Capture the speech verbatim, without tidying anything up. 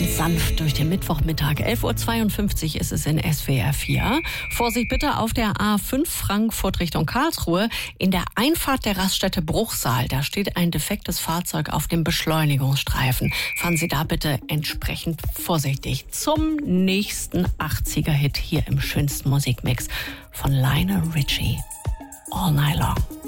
ganz sanft durch den Mittwochmittag. elf Uhr zweiundfünfzig ist es in S W R vier. Vorsicht bitte auf der A fünf Frankfurt Richtung Karlsruhe. In der Einfahrt der Raststätte Bruchsal, da steht ein defektes Fahrzeug auf dem Beschleunigungsstreifen. Fahren Sie da bitte entsprechend vorsichtig. Zum nächsten achtziger-Hit hier im schönsten Musikmix von Lionel Richie. All Night Long.